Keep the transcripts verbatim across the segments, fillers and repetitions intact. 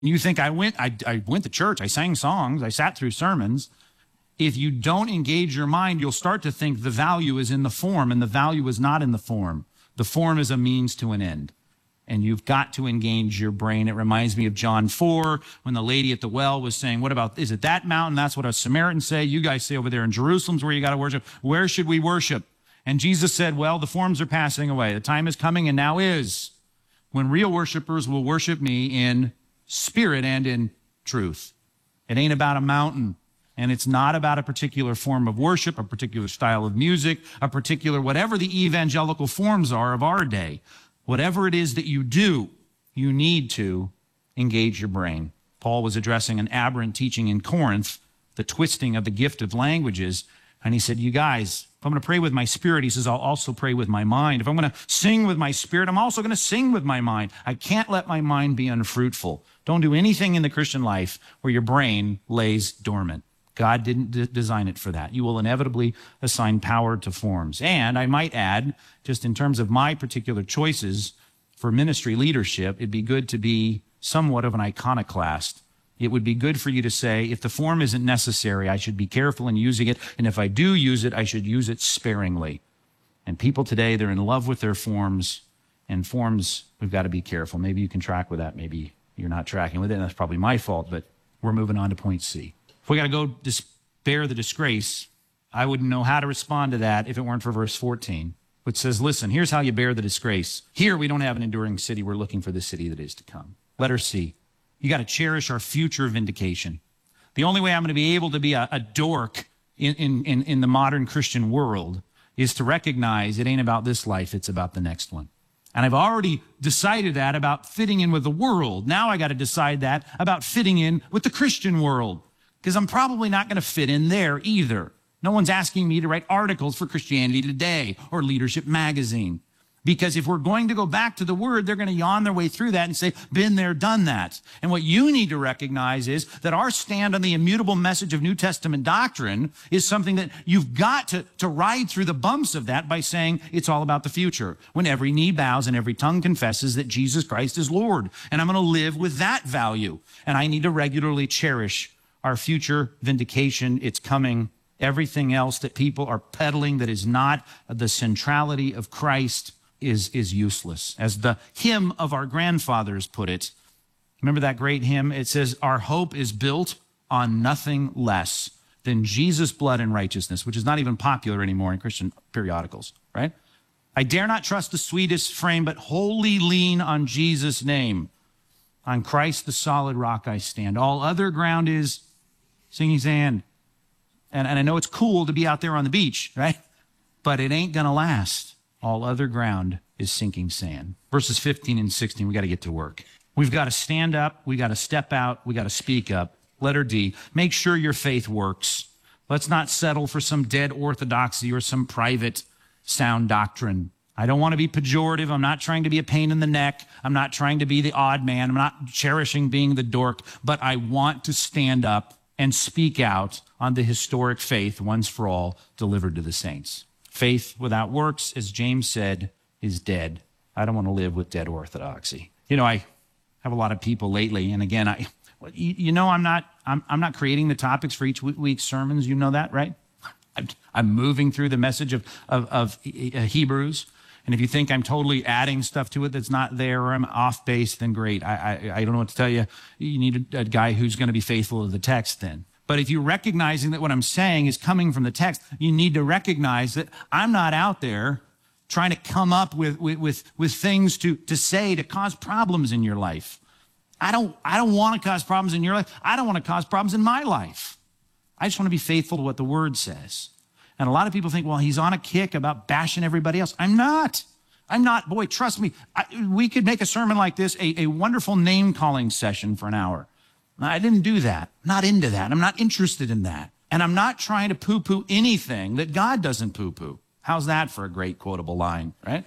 You think I went, I, I went to church, I sang songs, I sat through sermons. If you don't engage your mind, you'll start to think the value is in the form, and the value is not in the form. The form is a means to an end. And you've got to engage your brain. It reminds me of John four, when the lady at the well was saying, what about, is it that mountain? That's what a Samaritan say. You guys say over there in Jerusalem's where you got to worship. Where should we worship? And Jesus said, well, the forms are passing away. The time is coming, and now is, when real worshipers will worship me in spirit and in truth. It ain't about a mountain, and it's not about a particular form of worship, a particular style of music, a particular whatever the evangelical forms are of our day. Whatever it is that you do, you need to engage your brain. Paul was addressing an aberrant teaching in Corinth, the twisting of the gift of languages, and he said, you guys, if I'm going to pray with my spirit, he says, I'll also pray with my mind. If I'm going to sing with my spirit, I'm also going to sing with my mind. I can't let my mind be unfruitful. Don't do anything in the Christian life where your brain lays dormant. God didn't d- design it for that. You will inevitably assign power to forms. And I might add, just in terms of my particular choices for ministry leadership, it'd be good to be somewhat of an iconoclast. It would be good for you to say, if the form isn't necessary, I should be careful in using it. And if I do use it, I should use it sparingly. And people today, they're in love with their forms. And forms, we've got to be careful. Maybe you can track with that. Maybe you're not tracking with it. And that's probably my fault, but we're moving on to point C. If we got to go dis- bear the disgrace, I wouldn't know how to respond to that if it weren't for verse fourteen, which says, listen, here's how you bear the disgrace. Here we don't have an enduring city. We're looking for the city that is to come. Letter C. You got to cherish our future vindication. The only way I'm going to be able to be a, a dork in, in, in the modern Christian world is to recognize it ain't about this life, it's about the next one. And I've already decided that about fitting in with the world. Now I got to decide that about fitting in with the Christian world, because I'm probably not going to fit in there either. No one's asking me to write articles for Christianity Today or Leadership Magazine. Because if we're going to go back to the Word, they're going to yawn their way through that and say, been there, done that. And what you need to recognize is that our stand on the immutable message of New Testament doctrine is something that you've got to, to ride through the bumps of that by saying it's all about the future, when every knee bows and every tongue confesses that Jesus Christ is Lord. And I'm going to live with that value. And I need to regularly cherish our future vindication. It's coming. Everything else that people are peddling that is not the centrality of Christ is, is useless. As the hymn of our grandfathers put it, remember that great hymn? It says, our hope is built on nothing less than Jesus' blood and righteousness, which is not even popular anymore in Christian periodicals, right? I dare not trust the sweetest frame, but wholly lean on Jesus' name. On Christ, the solid rock I stand. All other ground is sinking sand. And, and I know it's cool to be out there on the beach, right? But it ain't going to last. All other ground is sinking sand. Verses fifteen and sixteen, we got to get to work. We've got to stand up. We got to step out. We got to speak up. Letter D, make sure your faith works. Let's not settle for some dead orthodoxy or some private sound doctrine. I don't want to be pejorative. I'm not trying to be a pain in the neck. I'm not trying to be the odd man. I'm not cherishing being the dork, but I want to stand up and speak out on the historic faith once for all delivered to the saints. Faith without works, as James said, is dead. I don't want to live with dead orthodoxy. You know, I have a lot of people lately, and again, I, you know, I'm not, I'm, I'm not creating the topics for each week's sermons. You know that, right? I'm, I'm moving through the message of, of, of Hebrews. And if you think I'm totally adding stuff to it that's not there, or I'm off base, then great. I, I, I don't know what to tell you. You need a, a guy who's going to be faithful to the text then. But if you're recognizing that what I'm saying is coming from the text, you need to recognize that I'm not out there trying to come up with, with, with, with things to, to say to cause problems in your life. I don't, I don't want to cause problems in your life. I don't want to cause problems in my life. I just want to be faithful to what the Word says. And a lot of people think, well, he's on a kick about bashing everybody else. I'm not. I'm not. Boy, trust me. I, we could make a sermon like this a, a wonderful name-calling session for an hour. I didn't do that. I'm not into that. I'm not interested in that. And I'm not trying to poo-poo anything that God doesn't poo-poo. How's that for a great quotable line, right?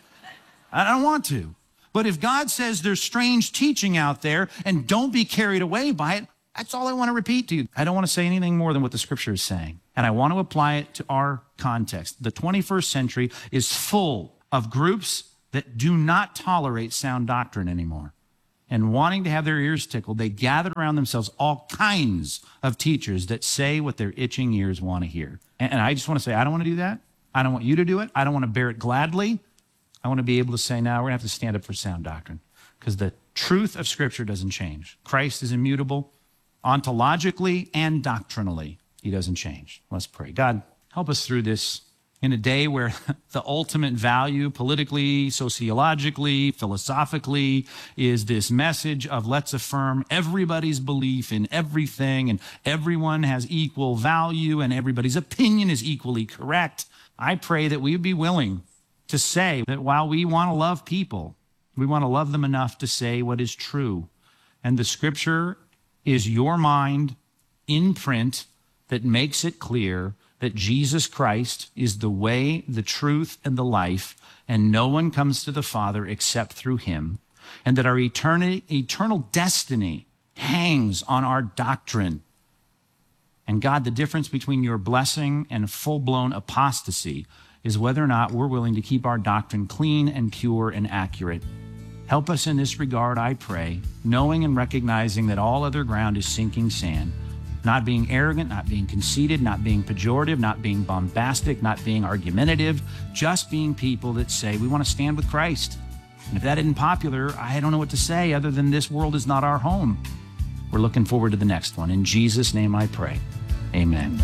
I don't want to. But if God says there's strange teaching out there and don't be carried away by it, that's all I want to repeat to you. I don't want to say anything more than what the Scripture is saying. And I want to apply it to our context. The twenty-first century is full of groups that do not tolerate sound doctrine anymore. and wanting to have their ears tickled, they gather around themselves all kinds of teachers that say what their itching ears want to hear. And, and I just want to say, I don't want to do that. I don't want you to do it. I don't want to bear it gladly. I want to be able to say, now we're going to have to stand up for sound doctrine, because the truth of Scripture doesn't change. Christ is immutable, ontologically and doctrinally. He doesn't change. Let's pray. God, help us through this in a day where the ultimate value politically, sociologically, philosophically is this message of let's affirm everybody's belief in everything, and everyone has equal value and everybody's opinion is equally correct. I pray that we would be willing to say that while we want to love people, we want to love them enough to say what is true. And the Scripture is your mind in print that makes it clear that Jesus Christ is the way, the truth, and the life, and no one comes to the Father except through him, and that our eternity, eternal destiny hangs on our doctrine. And God, the difference between your blessing and full-blown apostasy is whether or not we're willing to keep our doctrine clean and pure and accurate. Help us in this regard, I pray, knowing and recognizing that all other ground is sinking sand, not being arrogant, not being conceited, not being pejorative, not being bombastic, not being argumentative, just being people that say we want to stand with Christ. And if that isn't popular, I don't know what to say other than this world is not our home. We're looking forward to the next one. In Jesus' name I pray. Amen.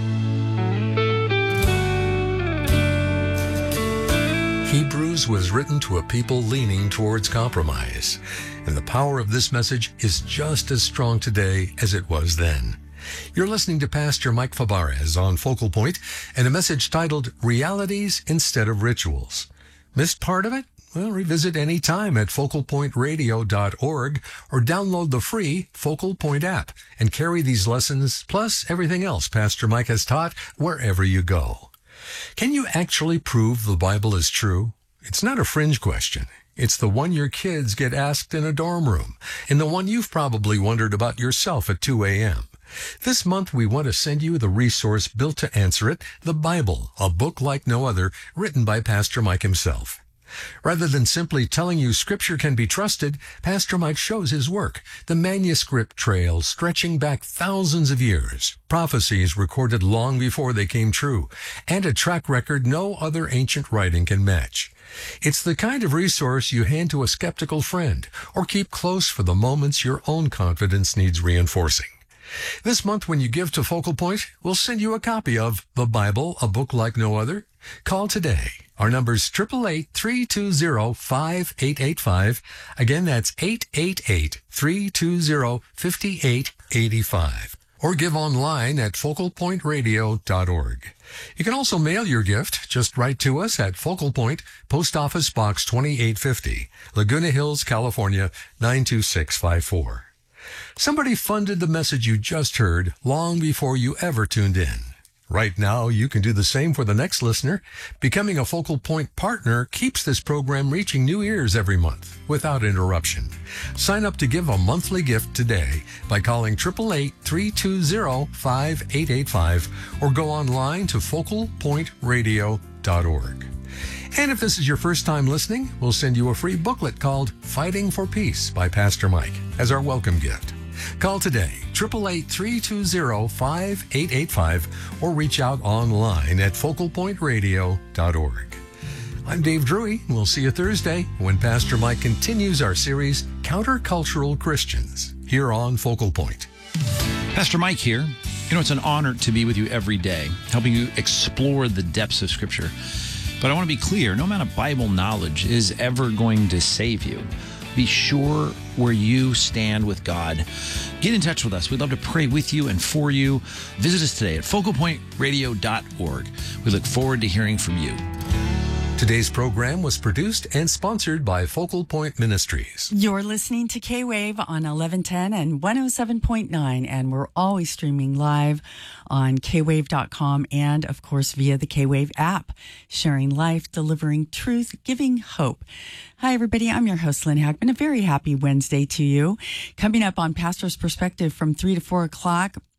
Hebrews was written to a people leaning towards compromise, and the power of this message is just as strong today as it was then. You're listening to Pastor Mike Fabarez on Focal Point and a message titled Realities Instead of Rituals. Missed part of it? Well, revisit any time at focal point radio dot org or download the free Focal Point app and carry these lessons plus everything else Pastor Mike has taught wherever you go. Can you actually prove the Bible is true? It's not a fringe question. It's the one your kids get asked in a dorm room, and the one you've probably wondered about yourself at two a.m. This month, we want to send you the resource built to answer it, the Bible, a book like no other, written by Pastor Mike himself. Rather than simply telling you Scripture can be trusted, Pastor Mike shows his work, the manuscript trail stretching back thousands of years, prophecies recorded long before they came true, and a track record no other ancient writing can match. It's the kind of resource you hand to a skeptical friend or keep close for the moments your own confidence needs reinforcing. This month, when you give to Focal Point, we'll send you a copy of The Bible, a book like no other. Call today. Our number's eight eight eight, three two zero, five eight eight five. Again, that's eight eight eight, three two zero, five eight eight five. Or give online at focal point radio dot org. You can also mail your gift. Just write to us at Focal Point, Post Office Box twenty-eight fifty, Laguna Hills, California, nine two six five four. Somebody funded the message you just heard long before you ever tuned in. Right now, you can do the same for the next listener. Becoming a Focal Point partner keeps this program reaching new ears every month without interruption. Sign up to give a monthly gift today by calling eight eight eight, three two zero, five eight eight five or go online to focal point radio dot org. And if this is your first time listening, we'll send you a free booklet called Fighting for Peace by Pastor Mike as our welcome gift. Call today, eight eight eight, three two zero, five eight eight five, or reach out online at focal point radio dot org. I'm Dave Drury. We'll see you Thursday when Pastor Mike continues our series, Countercultural Christians, here on Focal Point. Pastor Mike here. You know, it's an honor to be with you every day, helping you explore the depths of Scripture. But I want to be clear, no amount of Bible knowledge is ever going to save you. Be sure where you stand with God. Get in touch with us. We'd love to pray with you and for you. Visit us today at focal point radio dot org. We look forward to hearing from you. Today's program was produced and sponsored by Focal Point Ministries. You're listening to K-Wave on eleven ten and one oh seven point nine, and we're always streaming live on K wave dot com and, of course, via the K-Wave app, sharing life, delivering truth, giving hope. Hi, everybody. I'm your host, Lynn Hackman. A very happy Wednesday to you. Coming up on Pastor's Perspective from three to four o'clock,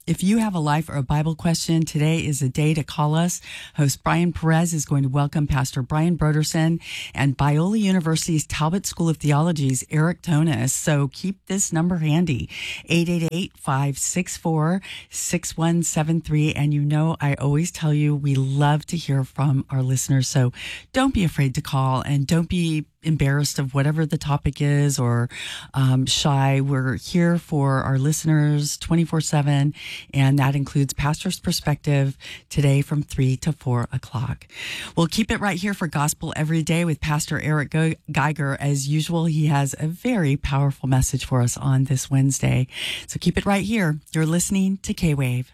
If you have a life or a Bible question, today is a day to call us. Host Brian Perez is going to welcome Pastor Brian Broderson and Biola University's Talbot School of Theology's Eric Tonis. So keep this number handy, eight eight eight, five six four, six one seven three. And you know, I always tell you, we love to hear from our listeners. So don't be afraid to call, and don't be embarrassed of whatever the topic is, or um, shy. We're here for our listeners twenty-four seven, and that includes Pastor's Perspective today from three to four o'clock. We'll keep it right here for Gospel Every Day with Pastor Eric Geiger. As usual, he has a very powerful message for us on this Wednesday. So keep it right here. You're listening to K-Wave.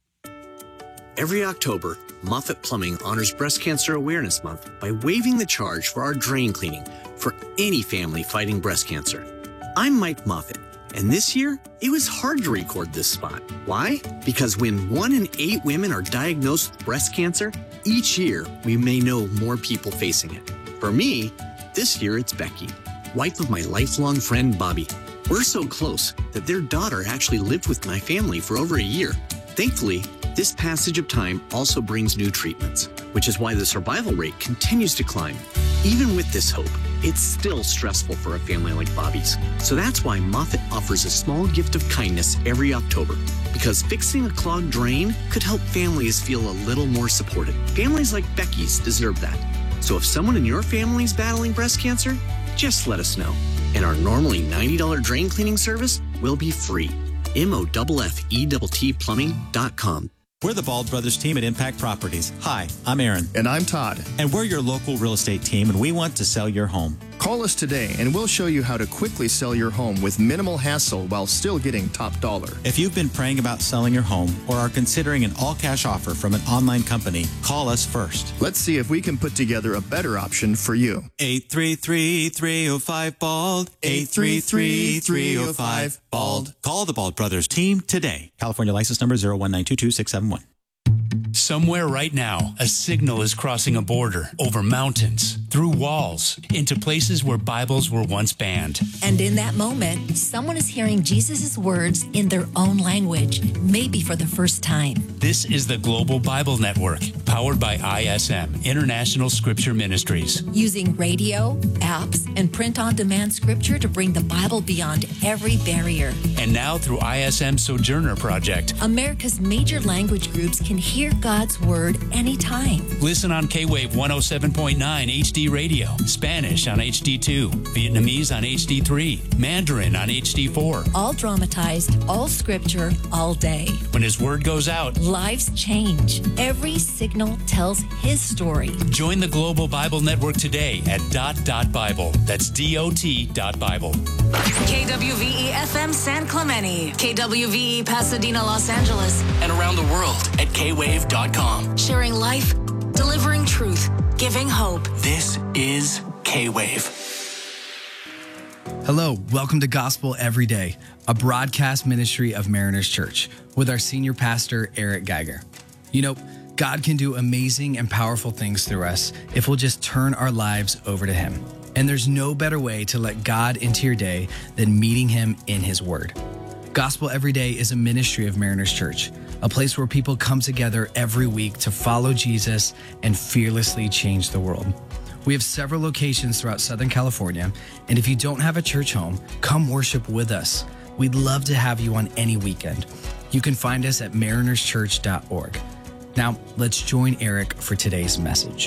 Every October, Moffett Plumbing honors Breast Cancer Awareness Month by waiving the charge for our drain cleaning for any family fighting breast cancer. I'm Mike Moffett, and this year, it was hard to record this spot. Why? Because when one in eight women are diagnosed with breast cancer, each year we may know more people facing it. For me, this year it's Becky, wife of my lifelong friend Bobby. We're so close that their daughter actually lived with my family for over a year. Thankfully, this passage of time also brings new treatments, which is why the survival rate continues to climb. Even with this hope, it's still stressful for a family like Bobby's. So that's why Moffett offers a small gift of kindness every October, because fixing a clogged drain could help families feel a little more supported. Families like Becky's deserve that. So if someone in your family is battling breast cancer, just let us know. And our normally ninety dollars drain cleaning service will be free. M O F F E T T plumbing dot com. We're the Bald Brothers team at Impact Properties. Hi, I'm Aaron. And I'm Todd. And we're your local real estate team, and we want to sell your home. Call us today, and we'll show you how to quickly sell your home with minimal hassle while still getting top dollar. If you've been praying about selling your home or are considering an all-cash offer from an online company, call us first. Let's see if we can put together a better option for you. eight three three, three oh five, B A L D. eight three three, three oh five, B A L D. Call the Bald Brothers team today. California license number zero one nine two two six seven one. Somewhere right now, a signal is crossing a border, over mountains, through walls, into places where Bibles were once banned. And in that moment, someone is hearing Jesus' words in their own language, maybe for the first time. This is the Global Bible Network, powered by I S M, International Scripture Ministries. Using radio, apps, and print-on-demand scripture to bring the Bible beyond every barrier. And now through I S M Sojourner Project, America's major language groups can hear God's Word anytime. Listen on K-Wave one oh seven point nine H D Radio, Spanish on H D two, Vietnamese on H D three, Mandarin on H D four. All dramatized, all scripture, all day. When His Word goes out, lives change. Every signal tells His story. Join the Global Bible Network today at dot dot Bible. That's D O T dot Bible. K W V E F M San Clemente, K W V E Pasadena, Los Angeles, and around the world at K wave dot com. Sharing life, delivering truth, giving hope. This is K-Wave. Hello, welcome to Gospel Every Day, a broadcast ministry of Mariners Church with our senior pastor, Eric Geiger. You know, God can do amazing and powerful things through us if we'll just turn our lives over to Him. And there's no better way to let God into your day than meeting Him in His Word. Gospel Every Day is a ministry of Mariners Church, a place where people come together every week to follow Jesus and fearlessly change the world. We have several locations throughout Southern California, and if you don't have a church home, come worship with us. We'd love to have you on any weekend. You can find us at mariners church dot org. Now, let's join Eric for today's message.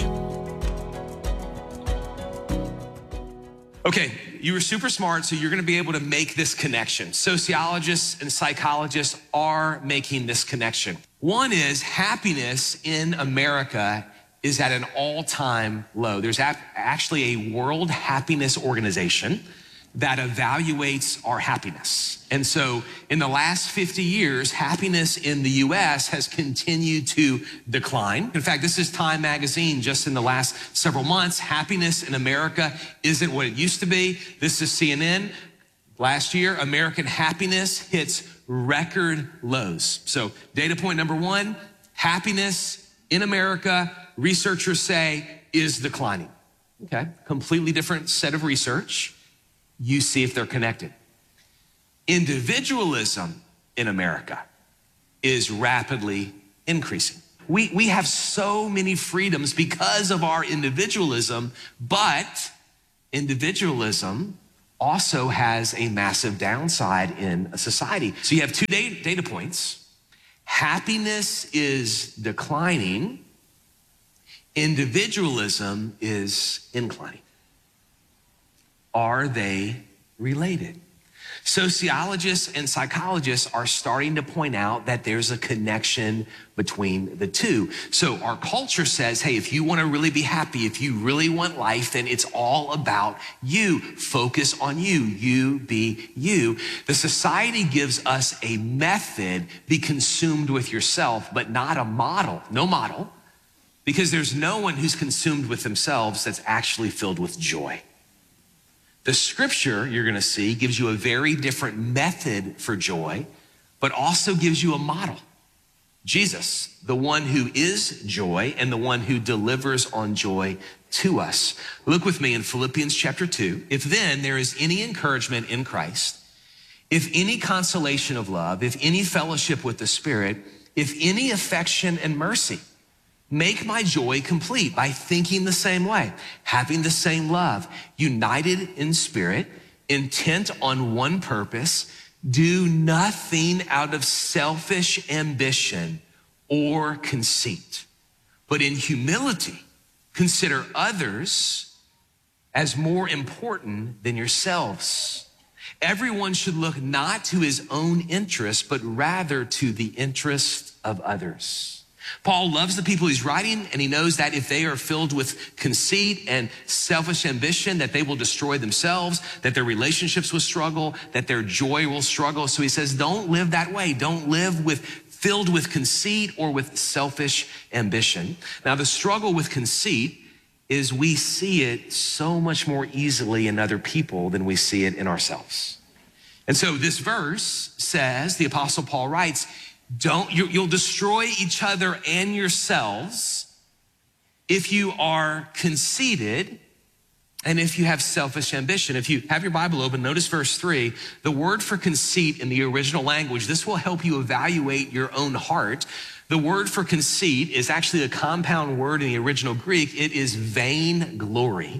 Okay, you were super smart, so you're gonna be able to make this connection. Sociologists and psychologists are making this connection. One is happiness in America is at an all-time low. There's actually a World Happiness Organization that evaluates our happiness. And so in the last fifty years, happiness in the U S has continued to decline. In fact, this is Time Magazine just in the last several months. Happiness in America isn't what it used to be. This is C N N. Last year, American happiness hits record lows. So data point number one, happiness in America, researchers say, is declining. Okay, completely different set of research. You see if they're connected. Individualism in America is rapidly increasing. We, we have so many freedoms because of our individualism, but individualism also has a massive downside in a society. So you have two data, data points. Happiness is declining. Individualism is inclining. Are they related? Sociologists and psychologists are starting to point out that there's a connection between the two. So our culture says, hey, if you want to really be happy, if you really want life, then it's all about you. Focus on you. You be you. The society gives us a method, be consumed with yourself, but not a model, no model, because there's no one who's consumed with themselves that's actually filled with joy. The scripture you're going to see gives you a very different method for joy, but also gives you a model. Jesus, the one who is joy and the one who delivers on joy to us. Look with me in Philippians chapter two. If then there is any encouragement in Christ, if any consolation of love, if any fellowship with the Spirit, if any affection and mercy, make my joy complete by thinking the same way, having the same love, united in spirit, intent on one purpose. Do nothing out of selfish ambition or conceit, but in humility, consider others as more important than yourselves. Everyone should look not to his own interest, but rather to the interest of others. Paul loves the people he's writing, and he knows that if they are filled with conceit and selfish ambition, that they will destroy themselves, that their relationships will struggle, that their joy will struggle. So he says, don't live that way. Don't live with filled with conceit or with selfish ambition. Now, the struggle with conceit is we see it so much more easily in other people than we see it in ourselves. And so this verse says, the Apostle Paul writes, Don't, you, you'll destroy each other and yourselves if you are conceited and if you have selfish ambition. If you have your Bible open, notice verse three, the word for conceit in the original language, this will help you evaluate your own heart. The word for conceit is actually a compound word in the original Greek. It is vain glory.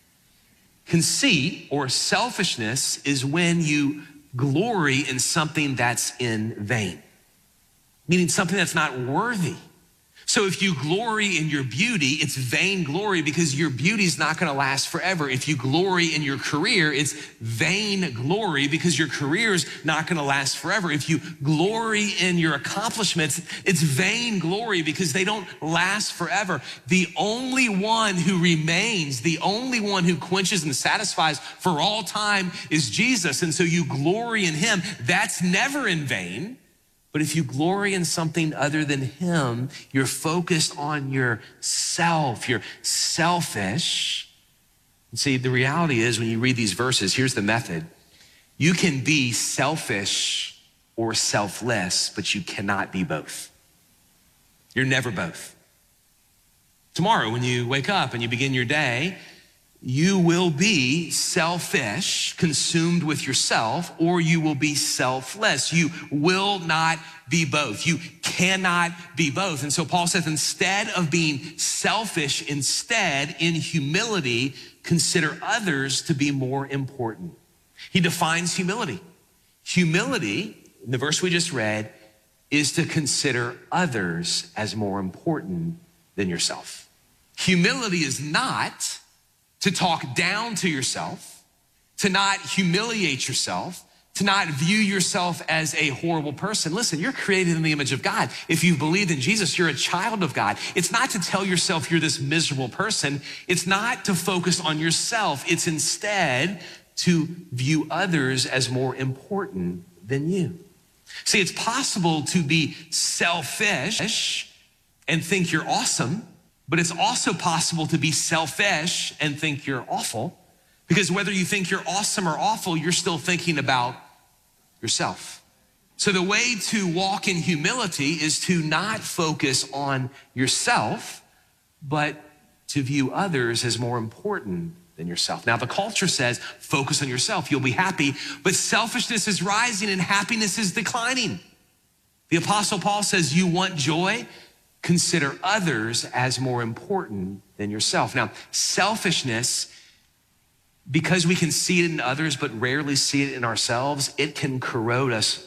Conceit or selfishness is when you glory in something that's in vain, meaning something that's not worthy. So if you glory in your beauty, it's vain glory because your beauty is not going to last forever. If you glory in your career, it's vain glory because your career is not going to last forever. If you glory in your accomplishments, it's vain glory because they don't last forever. The only one who remains, the only one who quenches and satisfies for all time is Jesus. And so you glory in him. That's never in vain. But if you glory in something other than him, you're focused on yourself, you're selfish. And see, the reality is when you read these verses, here's the method. You can be selfish or selfless, but you cannot be both. You're never both. Tomorrow, when you wake up and you begin your day, you will be selfish, consumed with yourself, or you will be selfless. You will not be both. You cannot be both. And so Paul says, instead of being selfish, instead, in humility, consider others to be more important. He defines humility. Humility, in the verse we just read, is to consider others as more important than yourself. Humility is not to talk down to yourself, to not humiliate yourself, to not view yourself as a horrible person. Listen, you're created in the image of God. If you've believed in Jesus, you're a child of God. It's not to tell yourself you're this miserable person. It's not to focus on yourself. It's instead to view others as more important than you. See, it's possible to be selfish and think you're awesome, but it's also possible to be selfish and think you're awful, because whether you think you're awesome or awful, you're still thinking about yourself. So the way to walk in humility is to not focus on yourself, but to view others as more important than yourself. Now, the culture says, focus on yourself, you'll be happy, but selfishness is rising and happiness is declining. The Apostle Paul says, you want joy? Consider others as more important than yourself. Now, selfishness, because we can see it in others but rarely see it in ourselves, it can corrode us.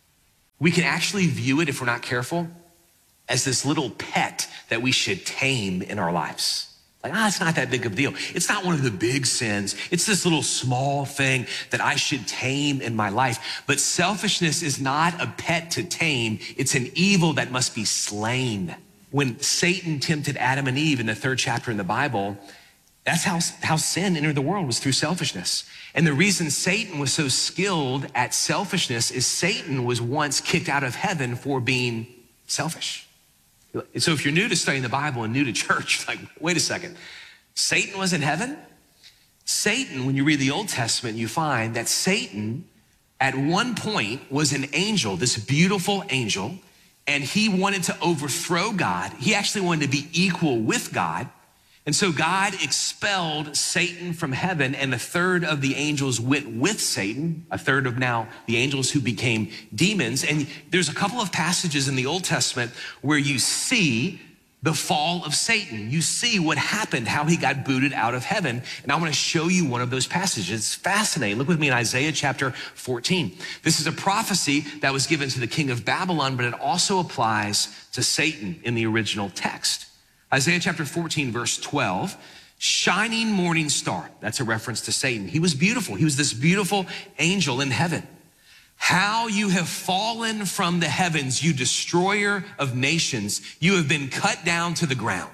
We can actually view it, if we're not careful, as this little pet that we should tame in our lives. Like, ah, it's not that big of a deal. It's not one of the big sins. It's this little small thing that I should tame in my life. But selfishness is not a pet to tame. It's an evil that must be slain. When Satan tempted Adam and Eve in the third chapter in the Bible, that's how, how sin entered the world, was through selfishness. And the reason Satan was so skilled at selfishness is Satan was once kicked out of heaven for being selfish. So if you're new to studying the Bible and new to church, like, wait a second, Satan was in heaven? Satan, when you read the Old Testament, you find that Satan at one point was an angel, this beautiful angel, and he wanted to overthrow God. He actually wanted to be equal with God. And so God expelled Satan from heaven, and a third of the angels went with Satan, a third of now the angels who became demons. And there's a couple of passages in the Old Testament where you see the fall of Satan. You see what happened, how he got booted out of heaven. And I want to show you one of those passages. It's fascinating. Look with me in Isaiah chapter fourteen. This is a prophecy that was given to the king of Babylon, but it also applies to Satan in the original text. Isaiah chapter fourteen, verse twelve, shining morning star. That's a reference to Satan. He was beautiful. He was this beautiful angel in heaven. How you have fallen from the heavens, you destroyer of nations. You have been cut down to the ground.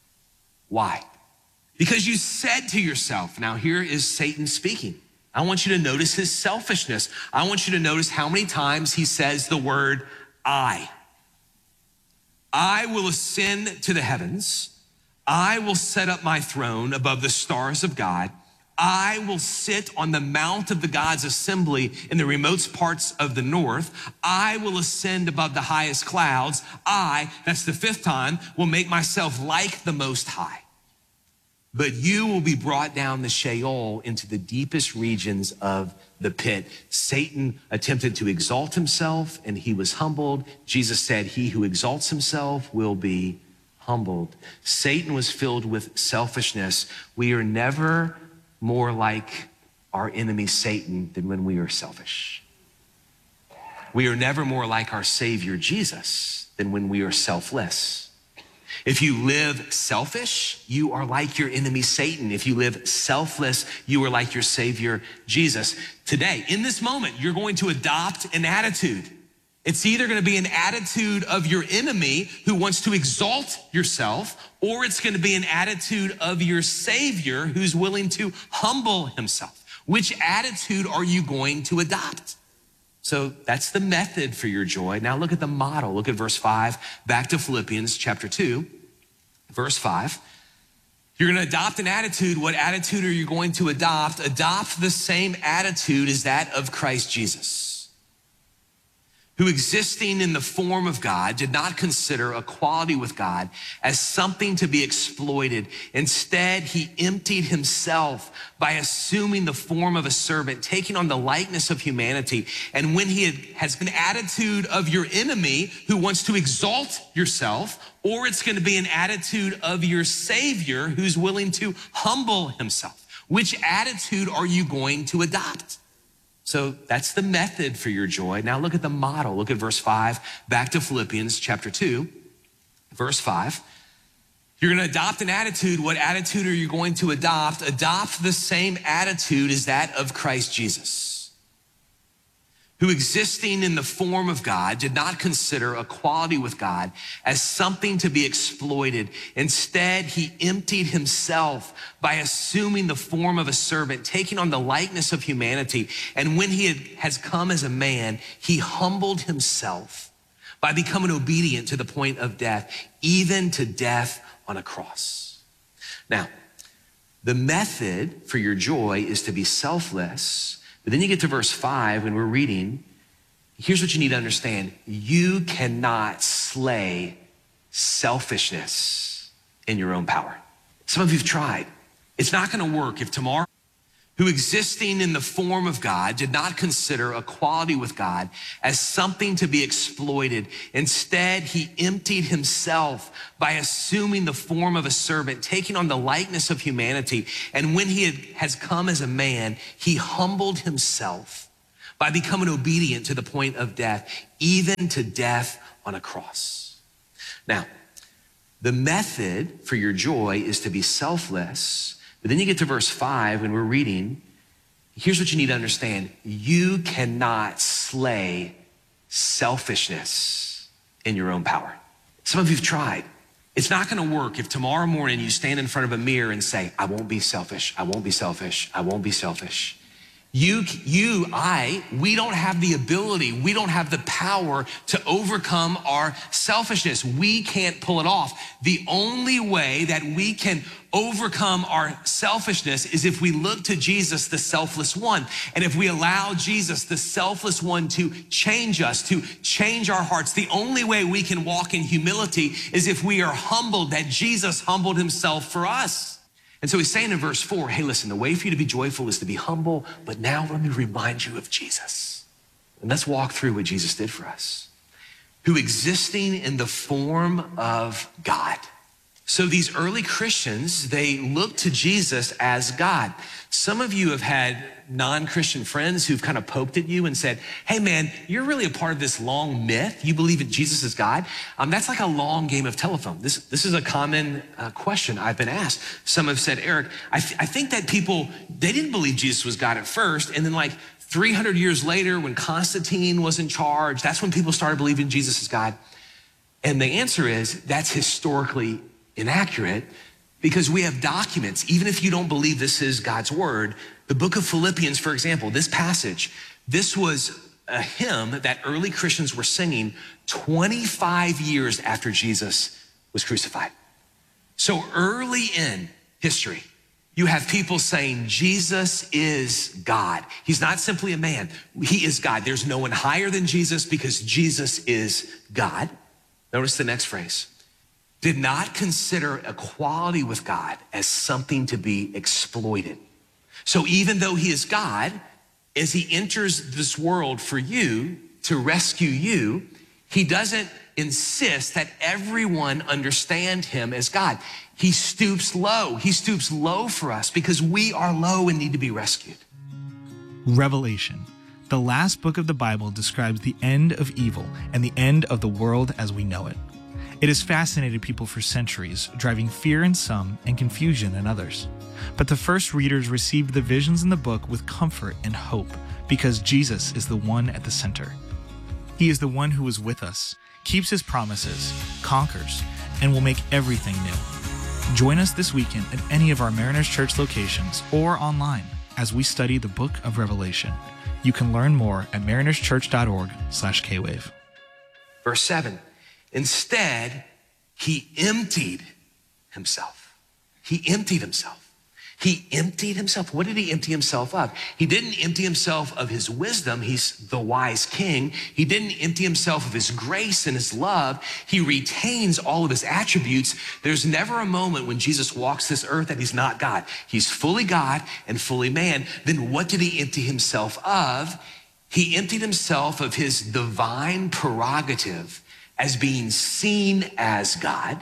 Why? Because you said to yourself, now here is Satan speaking. I want you to notice his selfishness. I want you to notice how many times he says the word I. I will ascend to the heavens. I will set up my throne above the stars of God. I will sit on the mount of the God's assembly in the remote parts of the north. I will ascend above the highest clouds. I, that's the fifth time, will make myself like the Most High. But you will be brought down the Sheol into the deepest regions of the pit. Satan attempted to exalt himself and he was humbled. Jesus said, he who exalts himself will be humbled. Satan was filled with selfishness. We are never more like our enemy Satan than when we are selfish. We are never more like our Savior Jesus than when we are selfless. If you live selfish, you are like your enemy Satan. If you live selfless, you are like your Savior Jesus. Today, in this moment, you're going to adopt an attitude. It's either going to be an attitude of your enemy who wants to exalt yourself, or it's going to be an attitude of your Savior who's willing to humble himself. Which attitude are you going to adopt? So that's the method for your joy. Now look at the model. Look at verse five, back to Philippians chapter two, verse five. You're going to adopt an attitude. What attitude are you going to adopt? Adopt the same attitude as that of Christ Jesus, who existing in the form of God did not consider equality with God as something to be exploited. Instead, he emptied himself by assuming the form of a servant, taking on the likeness of humanity. And when he had, has an attitude of your enemy who wants to exalt yourself, or it's going to be an attitude of your Savior who's willing to humble himself. Which attitude are you going to adopt? So that's the method for your joy. Now look at the model. Look at verse five, back to Philippians chapter two, verse five. You're going to adopt an attitude. What attitude are you going to adopt? Adopt the same attitude as that of Christ Jesus, who existing in the form of God did not consider equality with God as something to be exploited. Instead, he emptied himself by assuming the form of a servant, taking on the likeness of humanity. And when he had, has come as a man, he humbled himself by becoming obedient to the point of death, even to death on a cross. Now, the method for your joy is to be selfless. But then you get to verse five when we're reading, here's what you need to understand. You cannot slay selfishness in your own power. Some of you have tried. It's not going to work if tomorrow who existing in the form of God did not consider equality with God as something to be exploited. Instead, he emptied himself by assuming the form of a servant, taking on the likeness of humanity. And when he had, has come as a man, he humbled himself by becoming obedient to the point of death, even to death on a cross. Now, the method for your joy is to be selfless. But then you get to verse five when we're reading, here's what you need to understand. You cannot slay selfishness in your own power. Some of you've tried. It's not gonna work if tomorrow morning you stand in front of a mirror and say, I won't be selfish, I won't be selfish, I won't be selfish. You, you, I, we don't have the ability, we don't have the power to overcome our selfishness. We can't pull it off. The only way that we can overcome our selfishness is if we look to Jesus, the selfless one. And if we allow Jesus, the selfless one, to change us, to change our hearts. The only way we can walk in humility is if we are humbled, that Jesus humbled himself for us. And so he's saying in verse four, hey, listen, the way for you to be joyful is to be humble, but now let me remind you of Jesus. And let's walk through what Jesus did for us. Who existing in the form of God. So these early Christians, they looked to Jesus as God. Some of you have had non-Christian friends who've kind of poked at you and said, hey man, you're really a part of this long myth. You believe that Jesus is God. Um, that's like a long game of telephone. This, this is a common uh, question I've been asked. Some have said, Eric, I, th- I think that people, they didn't believe Jesus was God at first. And then like three hundred years later, when Constantine was in charge, that's when people started believing Jesus is God. And the answer is that's historically inaccurate, because we have documents. Even if you don't believe this is God's word, the book of Philippians, for example, this passage, this was a hymn that early Christians were singing twenty-five years after Jesus was crucified. So early in history, you have people saying Jesus is God. He's not simply a man. He is God. There's no one higher than Jesus because Jesus is God. Notice the next phrase. Did not consider equality with God as something to be exploited. So even though he is God, as he enters this world for you, to rescue you, he doesn't insist that everyone understand him as God. He stoops low. He stoops low for us because we are low and need to be rescued. Revelation, the last book of the Bible, describes the end of evil and the end of the world as we know it. It has fascinated people for centuries, driving fear in some and confusion in others. But the first readers received the visions in the book with comfort and hope because Jesus is the one at the center. He is the one who is with us, keeps his promises, conquers, and will make everything new. Join us this weekend at any of our Mariners Church locations or online as we study the book of Revelation. You can learn more at marinerschurch.org slash kwave. Verse seven. Instead, he emptied himself. He emptied himself. He emptied himself. What did he empty himself of? He didn't empty himself of his wisdom. He's the wise king. He didn't empty himself of his grace and his love. He retains all of his attributes. There's never a moment when Jesus walks this earth that he's not God. He's fully God and fully man. Then what did he empty himself of? He emptied himself of his divine prerogative as being seen as God.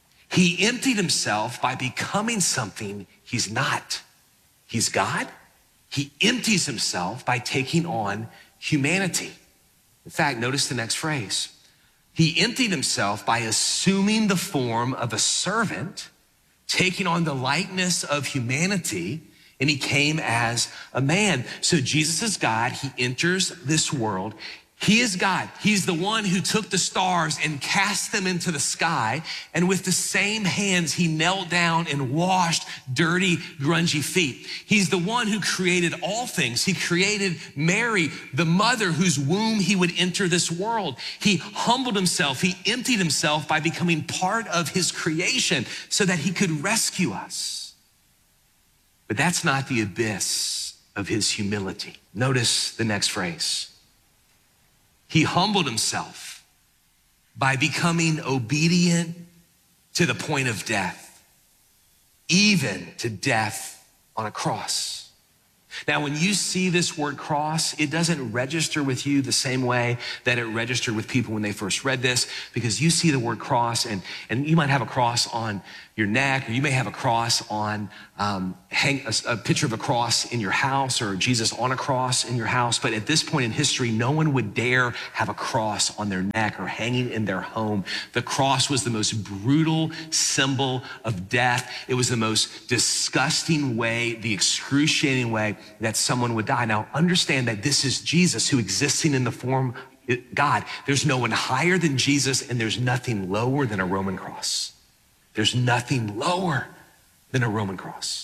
He emptied himself by becoming something he's not. He's God. He empties himself by taking on humanity. In fact, notice the next phrase. He emptied himself by assuming the form of a servant, taking on the likeness of humanity, and he came as a man. So Jesus is God. He enters this world. He is God. He's the one who took the stars and cast them into the sky. And with the same hands, he knelt down and washed dirty, grungy feet. He's the one who created all things. He created Mary, the mother whose womb he would enter this world. He humbled himself. He emptied himself by becoming part of his creation so that he could rescue us. But that's not the abyss of his humility. Notice the next phrase. He humbled himself by becoming obedient to the point of death, even to death on a cross. Now, when you see this word cross, it doesn't register with you the same way that it registered with people when they first read this, because you see the word cross, and, and you might have a cross on your neck, or you may have a cross on, um, hang a, a picture of a cross in your house, or Jesus on a cross in your house. But at this point in history, no one would dare have a cross on their neck or hanging in their home. The cross was the most brutal symbol of death. It was the most disgusting way, the excruciating way that someone would die. Now, understand that this is Jesus who existing in the form of God. There's no one higher than Jesus, and there's nothing lower than a Roman cross. There's nothing lower than a Roman cross.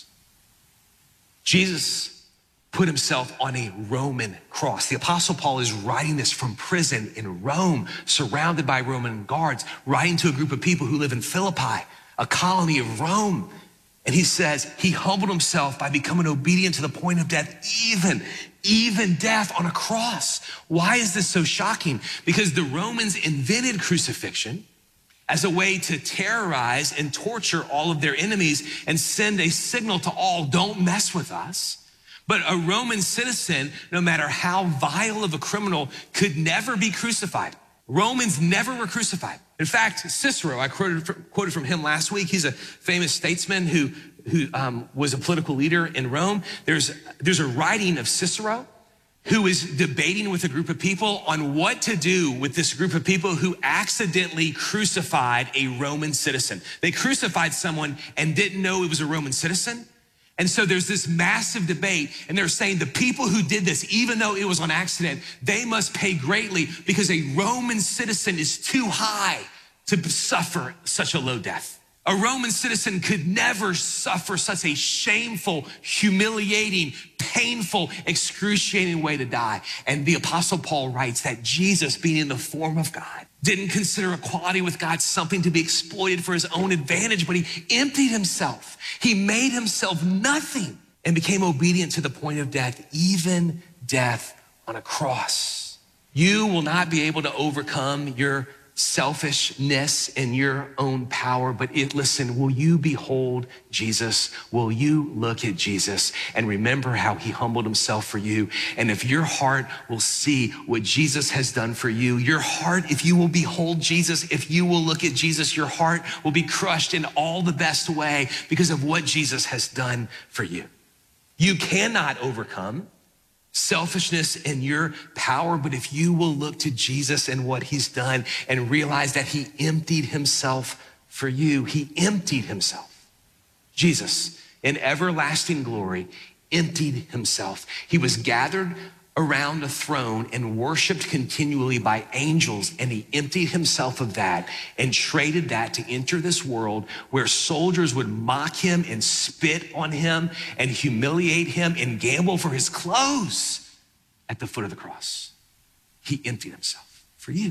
Jesus put himself on a Roman cross. The Apostle Paul is writing this from prison in Rome, surrounded by Roman guards, writing to a group of people who live in Philippi, a colony of Rome. And he says he humbled himself by becoming obedient to the point of death, even, even death on a cross. Why is this so shocking? Because the Romans invented crucifixion as a way to terrorize and torture all of their enemies and send a signal to all, don't mess with us. But a Roman citizen, no matter how vile of a criminal, could never be crucified. Romans never were crucified. In fact, Cicero, I quoted from, quoted from him last week. He's a famous statesman who, who um, was a political leader in Rome. There's, there's a writing of Cicero who is debating with a group of people on what to do with this group of people who accidentally crucified a Roman citizen. They crucified someone and didn't know it was a Roman citizen. And so there's this massive debate, and they're saying the people who did this, even though it was on accident, they must pay greatly because a Roman citizen is too high to suffer such a low death. A Roman citizen could never suffer such a shameful, humiliating, painful, excruciating way to die. And the Apostle Paul writes that Jesus, being in the form of God, didn't consider equality with God something to be exploited for his own advantage, but he emptied himself. He made himself nothing and became obedient to the point of death, even death on a cross. You will not be able to overcome your selfishness and your own power, but it, listen, will you behold Jesus? Will you look at Jesus and remember how he humbled himself for you? And if your heart will see what Jesus has done for you, your heart, if you will behold Jesus, if you will look at Jesus, your heart will be crushed in all the best way because of what Jesus has done for you. You cannot overcome selfishness in your power, but if you will look to Jesus and what he's done and realize that he emptied himself for you, he emptied himself. Jesus, in everlasting glory, emptied himself. He was gathered around a throne and worshiped continually by angels, and he emptied himself of that and traded that to enter this world where soldiers would mock him and spit on him and humiliate him and gamble for his clothes at the foot of the cross. He emptied himself for you.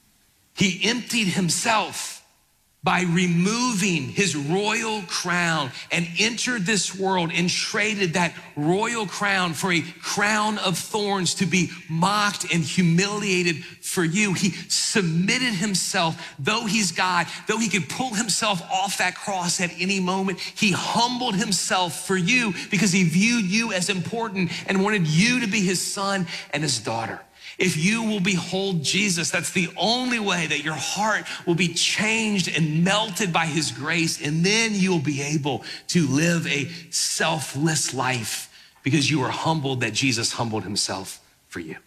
He emptied himself by removing his royal crown and entered this world and traded that royal crown for a crown of thorns to be mocked and humiliated for you. He submitted himself, though he's God, though he could pull himself off that cross at any moment, he humbled himself for you because he viewed you as important and wanted you to be his son and his daughter. If you will behold Jesus, that's the only way that your heart will be changed and melted by his grace. And then you'll be able to live a selfless life because you are humbled that Jesus humbled himself for you.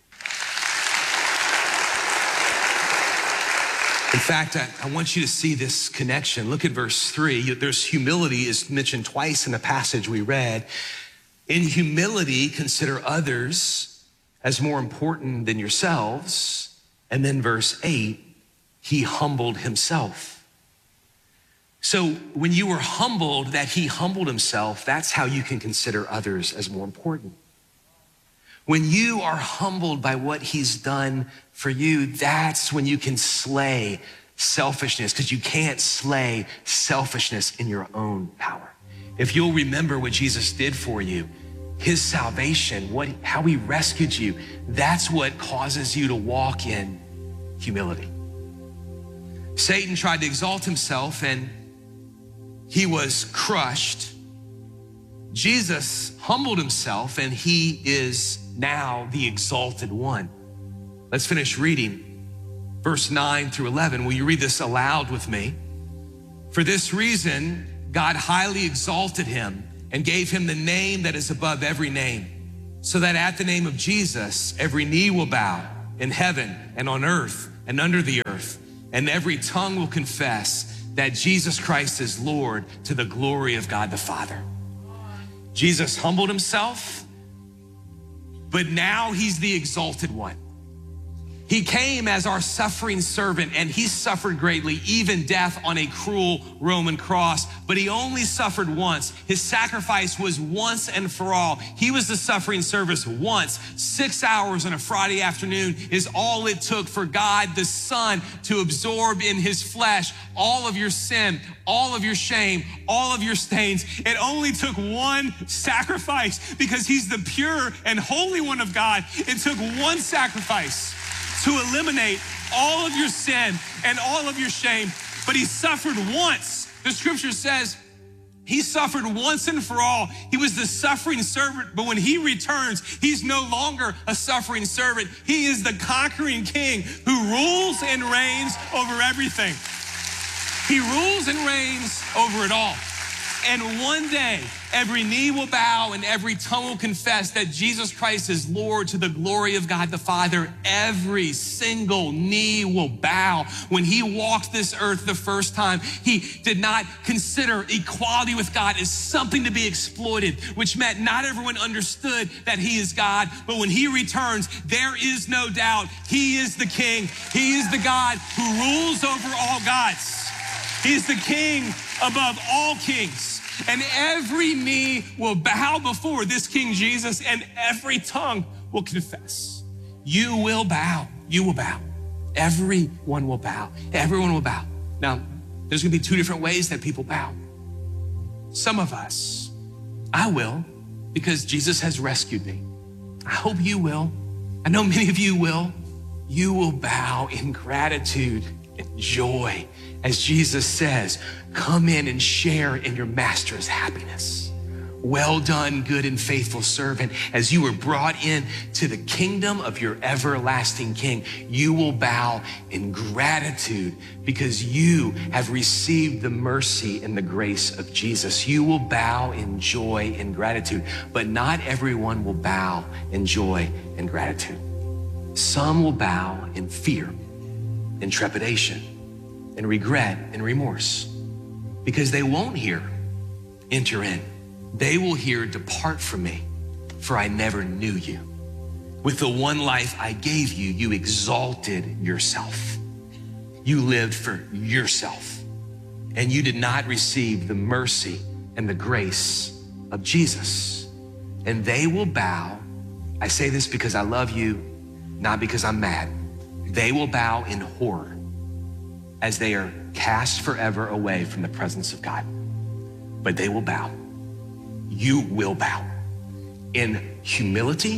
In fact, I, I want you to see this connection. Look at verse three. There's humility is mentioned twice in the passage we read. In humility, consider others as more important than yourselves. And then verse eight, he humbled himself. So when you were humbled, that he humbled himself, that's how you can consider others as more important. When you are humbled by what he's done for you, that's when you can slay selfishness, because you can't slay selfishness in your own power. If you'll remember what Jesus did for you, his salvation, what, how he rescued you, that's what causes you to walk in humility. Satan tried to exalt himself and he was crushed Jesus humbled himself, and he is now the exalted one. Let's finish reading verse nine through eleven. Will you read this aloud with me? For this reason, God highly exalted him and gave him the name that is above every name, so that at the name of Jesus, every knee will bow in heaven and on earth and under the earth, and every tongue will confess that Jesus Christ is Lord, to the glory of God the Father. Jesus humbled himself, but now he's the exalted one. He came as our suffering servant, and he suffered greatly, even death on a cruel Roman cross, but he only suffered once. His sacrifice was once and for all. He was the suffering servant once. Six hours on a Friday afternoon is all it took for God the Son to absorb in his flesh all of your sin, all of your shame, all of your stains. It only took one sacrifice, because he's the pure and holy one of God. It took one sacrifice to eliminate all of your sin and all of your shame. But he suffered once. The scripture says he suffered once and for all. He was the suffering servant, but when he returns, he's no longer a suffering servant. He is the conquering king who rules and reigns over everything. He rules and reigns over it all. And one day, every knee will bow and every tongue will confess that Jesus Christ is Lord, to the glory of God the Father. Every single knee will bow. When he walked this earth the first time, he did not consider equality with God as something to be exploited, which meant not everyone understood that he is God. But when he returns, there is no doubt he is the king. He is the God who rules over all gods. He is the king above all kings. And every knee will bow before this King Jesus, and every tongue will confess. You will bow. You will bow. Everyone will bow. Everyone will bow. Now, there's gonna be two different ways that people bow. Some of us, I will, because Jesus has rescued me. I hope you will. I know many of you will. You will bow in gratitude and joy, as Jesus says, come in and share in your master's happiness. Well done, good and faithful servant. As you were brought in to the kingdom of your everlasting King, you will bow in gratitude because you have received the mercy and the grace of Jesus. You will bow in joy and gratitude, but not everyone will bow in joy and gratitude. Some will bow in fear and trepidation and regret and remorse, because they won't hear, enter in. They will hear, depart from me, for I never knew you. With the one life I gave you, you exalted yourself. You lived for yourself, and you did not receive the mercy and the grace of Jesus. And they will bow. I say this because I love you, not because I'm mad. They will bow in horror as they are cast forever away from the presence of God. But they will bow. You will bow in humility,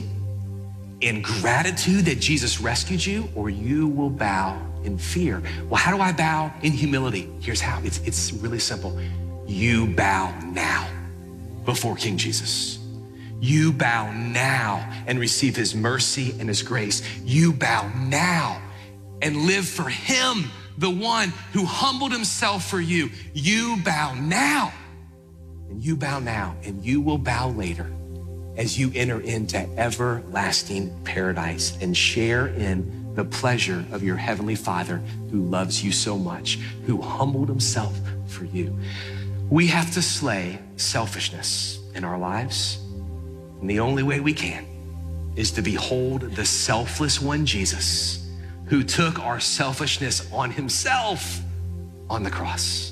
in gratitude that Jesus rescued you, or you will bow in fear. Well, how do I bow in humility? Here's how. It's, it's really simple. You bow now before King Jesus. You bow now and receive his mercy and his grace. You bow now and live for him, the one who humbled himself for you. You bow now, and you bow now, and you will bow later as you enter into everlasting paradise and share in the pleasure of your heavenly Father who loves you so much, who humbled himself for you. We have to slay selfishness in our lives, and the only way we can is to behold the selfless one, Jesus, who took our selfishness on himself on the cross.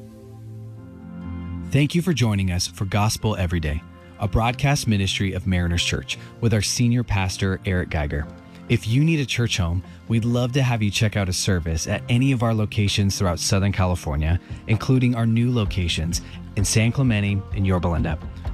Thank you for joining us for Gospel Every Day, a broadcast ministry of Mariners Church with our senior pastor, Eric Geiger. If you need a church home, we'd love to have you check out a service at any of our locations throughout Southern California, including our new locations in San Clemente and Yorba Linda.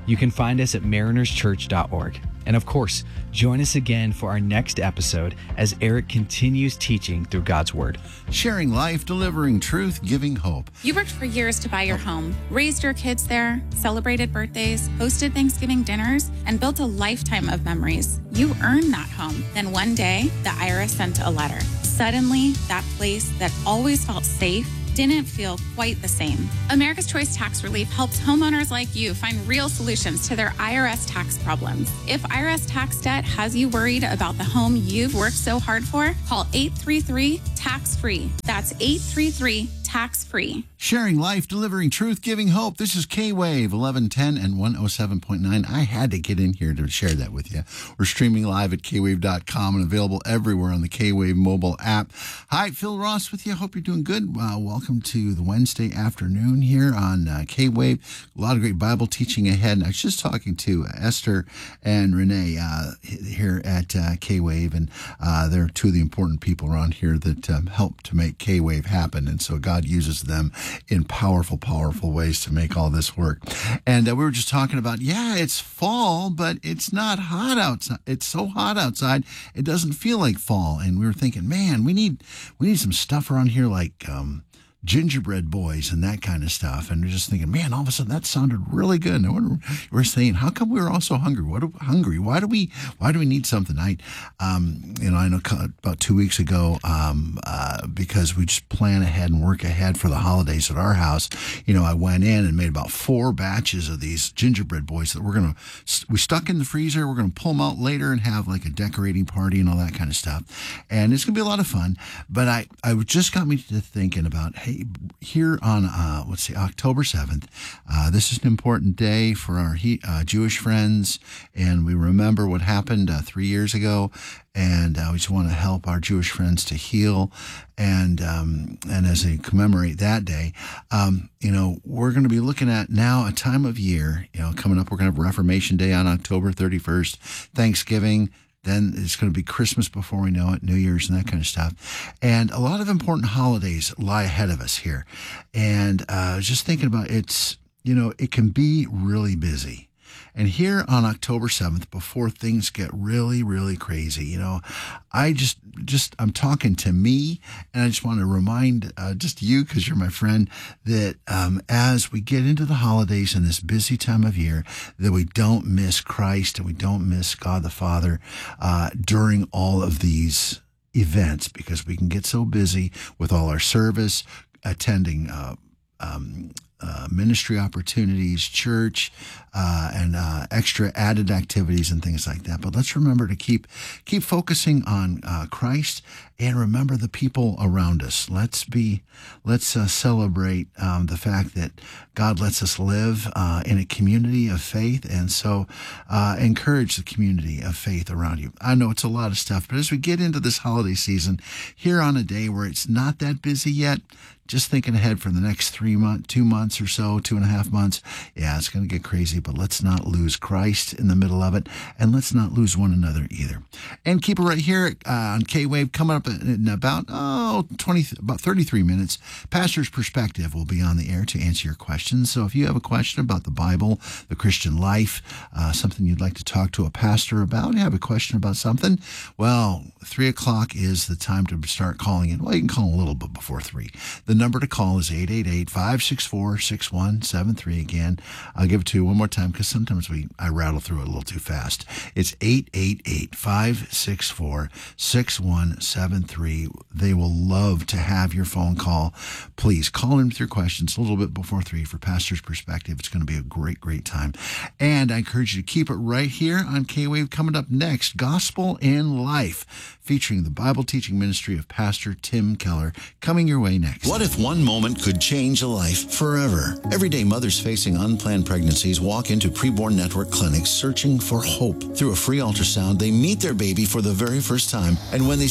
You can find us at mariners church dot org. And of course, join us again for our next episode as Eric continues teaching through God's Word. Sharing life, delivering truth, giving hope. You worked for years to buy your home, raised your kids there, celebrated birthdays, hosted Thanksgiving dinners, and built a lifetime of memories. You earned that home. Then one day, the I R S sent a letter. Suddenly, that place that always felt safe didn't feel quite the same. America's Choice Tax Relief helps homeowners like you find real solutions to their I R S tax problems. If I R S tax debt has you worried about the home you've worked so hard for, call eight three three, tax free. That's eight three three, tax free. Sharing life, delivering truth, giving hope. This is K-Wave eleven ten and one oh seven point nine. I had to get in here to share that with you. We're streaming live at K wave dot com and available everywhere on the K-Wave mobile app. Hi, Phil Ross with you. Hope you're doing good. Uh, welcome to the Wednesday afternoon here on uh, K-Wave. A lot of great Bible teaching ahead. And I was just talking to Esther and Renee uh, here at uh, K-Wave, and uh, they're two of the important people around here that um, help to make K-Wave happen. And so God uses them in powerful, powerful ways to make all this work. And uh, we were just talking about, yeah, it's fall, but it's not hot outside. It's so hot outside, it doesn't feel like fall. And we were thinking, man, we need we need some stuff around here like um, gingerbread boys and that kind of stuff. And we're just thinking, man, all of a sudden that sounded really good. And we're saying, how come we were all so hungry? What are, hungry? Why do we why do we need something? I, um, you know, I know about two weeks ago, um, uh, because we just plan ahead and work ahead for the holidays at our house. You know, I went in and made about four batches of these gingerbread boys that we're gonna we stuck in the freezer. We're gonna pull them out later and have like a decorating party and all that kind of stuff. And it's gonna be a lot of fun. But I, I just got me to thinking about, hey, here on, uh, let's see, October seventh, uh, this is an important day for our he, uh, Jewish friends, and we remember what happened uh, three years ago, and uh, we just want to help our Jewish friends to heal, and um, and as they commemorate that day, um, you know, we're going to be looking at now a time of year, you know, coming up, we're going to have Reformation Day on October thirty-first, Thanksgiving, then it's going to be Christmas before we know it, New Year's and that kind of stuff. And a lot of important holidays lie ahead of us here. And uh, I was just thinking about it's, you know, it can be really busy. And here on October seventh, before things get really, really crazy, you know, I just, just, I'm talking to me, and I just want to remind uh, just you, because you're my friend, that um, as we get into the holidays in this busy time of year, that we don't miss Christ and we don't miss God the Father uh, during all of these events, because we can get so busy with all our service, attending uh, um Uh, ministry opportunities, church, uh, and uh, extra added activities and things like that. But let's remember to keep keep focusing on uh, Christ, and remember the people around us. Let's be let's uh, celebrate um, the fact that God lets us live uh, in a community of faith, and so uh, encourage the community of faith around you. I know it's a lot of stuff, but as we get into this holiday season, here on a day where it's not that busy yet, just thinking ahead for the next three months, two months or so, two and a half months, yeah, it's going to get crazy, but let's not lose Christ in the middle of it, and let's not lose one another either. And keep it right here uh, on K-Wave. Coming up in about, oh, twenty, about thirty-three minutes, Pastor's Perspective will be on the air to answer your questions. So if you have a question about the Bible, the Christian life, uh, something you'd like to talk to a pastor about, you have a question about something, well, three o'clock is the time to start calling in. Well, you can call a little bit before three. The number to call is eight eight eight, five six four, six one seven three. Again, I'll give it to you one more time because sometimes we I rattle through it a little too fast. It's eight eight eight, five six four, six one seven three. They will love to have your phone call. Please call in with your questions a little bit before three for Pastor's Perspective. It's going to be a great, great time. And I encourage you to keep it right here on K-Wave. Coming up next, Gospel and Life, featuring the Bible teaching ministry of Pastor Tim Keller, coming your way next. What if one moment could change a life forever? Every day, mothers facing unplanned pregnancies walk into Preborn Network clinics searching for hope. Through a free ultrasound, they meet their baby for the very first time, and when they see that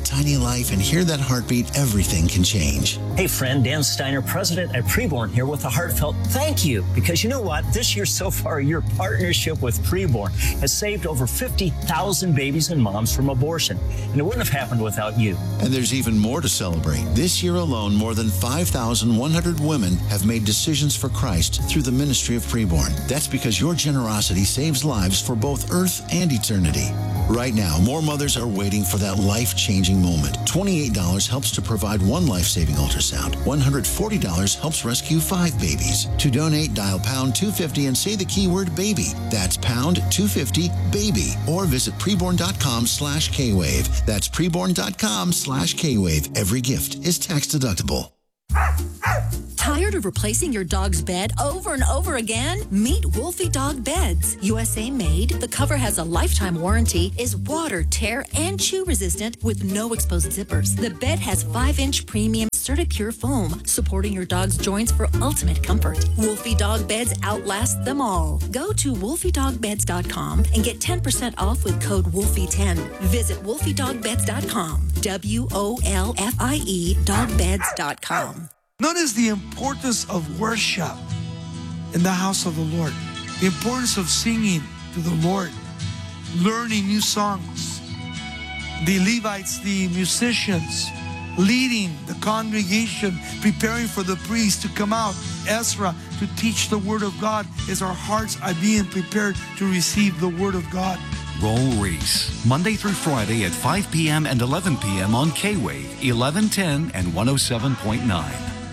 tiny life and hear that heartbeat, everything can change. Hey friend, Dan Steiner, president at Preborn here with a heartfelt thank you. Because you know what? This year so far, your partnership with Preborn has saved over fifty thousand babies and moms from abortion. And it wouldn't have happened without you. And there's even more to celebrate. This year alone, more than five thousand one hundred women have made decisions for Christ through the ministry of Preborn. That's because your generosity saves lives for both earth and eternity. Right now, more mothers are waiting for that life-changing moment. twenty-eight dollars helps to provide one life-saving ultrasound. one hundred forty dollars helps rescue five babies. To donate, dial pound two fifty and say the keyword baby. That's pound two fifty baby. Or visit preborn.com slash K-Wave. That's preborn.com slash K-Wave. Every gift is tax deductible. Tired of replacing your dog's bed over and over again? Meet Wolfie Dog Beds. U S A made, the cover has a lifetime warranty, is water, tear, and chew resistant with no exposed zippers. The bed has five inch premium CertiPure foam, supporting your dog's joints for ultimate comfort. Wolfie Dog Beds outlast them all. Go to wolfie dog beds dot com and get ten percent off with code Wolfie ten. Visit wolfie dog beds dot com. W O L F I E dog beds dot com. Notice the importance of worship in the house of the Lord. The importance of singing to the Lord, learning new songs. The Levites, the musicians, leading the congregation, preparing for the priest to come out. Ezra to teach the Word of God as our hearts are being prepared to receive the Word of God. Roll Reese, Monday through Friday at five p.m. and eleven p.m. on K-Wave, eleven ten and one oh seven point nine.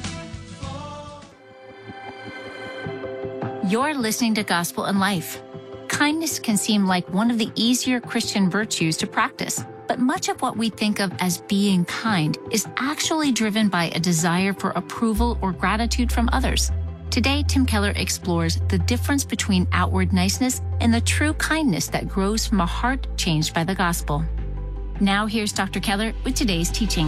You're listening to Gospel in Life. Kindness can seem like one of the easier Christian virtues to practice, but much of what we think of as being kind is actually driven by a desire for approval or gratitude from others. Today, Tim Keller explores the difference between outward niceness and the true kindness that grows from a heart changed by the gospel. Now here's Doctor Keller with today's teaching.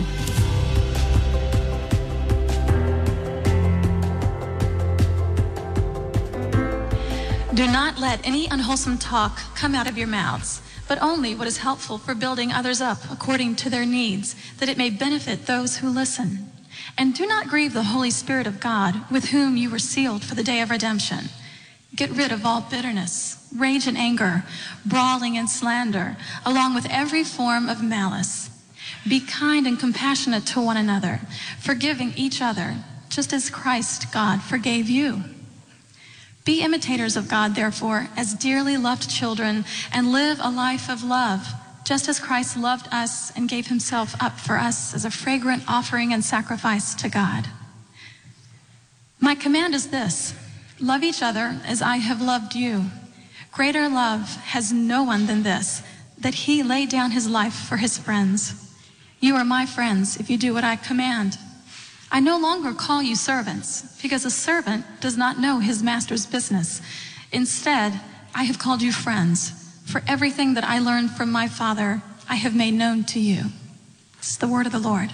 Do not let any unwholesome talk come out of your mouths, but only what is helpful for building others up according to their needs, that it may benefit those who listen. And do not grieve the Holy Spirit of God, with whom you were sealed for the day of redemption. Get rid of all bitterness, rage and anger, brawling and slander, along with every form of malice. Be kind and compassionate to one another, forgiving each other, just as Christ, God, forgave you. Be imitators of God, therefore, as dearly loved children, and live a life of love, just as Christ loved us and gave himself up for us as a fragrant offering and sacrifice to God. My command is this: love each other as I have loved you. Greater love has no one than this, that he laid down his life for his friends. You are my friends if you do what I command. I no longer call you servants, because a servant does not know his master's business. Instead, I have called you friends, for everything that I learned from my Father, I have made known to you. This is the word of the Lord.